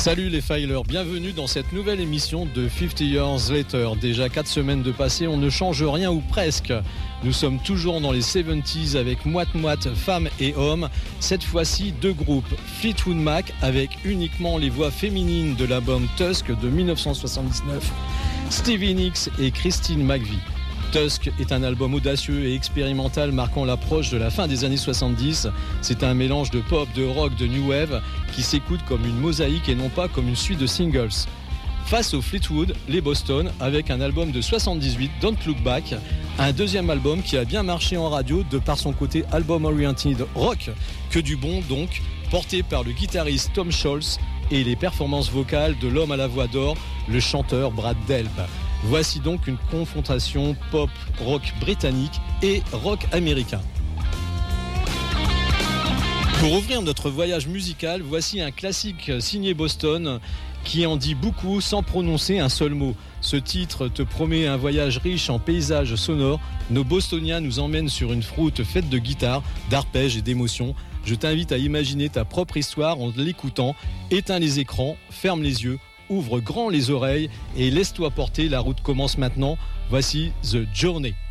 Salut les filers, bienvenue dans cette nouvelle émission de 50 Years Later. Déjà 4 semaines de passé, on ne change rien ou presque. Nous sommes toujours dans les 70s avec moite-moite femmes et hommes. Cette fois-ci, 2 groupes. Fleetwood Mac avec uniquement les voix féminines de l'album Tusk de 1979. Stevie Nicks et Christine McVie. Tusk est un album audacieux et expérimental marquant l'approche de la fin des années 70. C'est un mélange de pop, de rock, de new wave qui s'écoute comme une mosaïque et non pas comme une suite de singles. Face au Fleetwood, les Boston, avec un album de 78, Don't Look Back, un deuxième album qui a bien marché en radio de par son côté album oriented rock, que du bon donc, porté par le guitariste Tom Scholz et les performances vocales de l'homme à la voix d'or, le chanteur Brad Delp. Voici donc une confrontation pop-rock britannique et rock américain. Pour ouvrir notre voyage musical, voici un classique signé Boston qui en dit beaucoup sans prononcer un seul mot. Ce titre te promet un voyage riche en paysages sonores. Nos Bostoniens nous emmènent sur une route faite de guitares, d'arpèges et d'émotions. Je t'invite à imaginer ta propre histoire en l'écoutant. Éteins les écrans, ferme les yeux, ouvre grand les oreilles et laisse-toi porter. La route commence maintenant. Voici The Journey.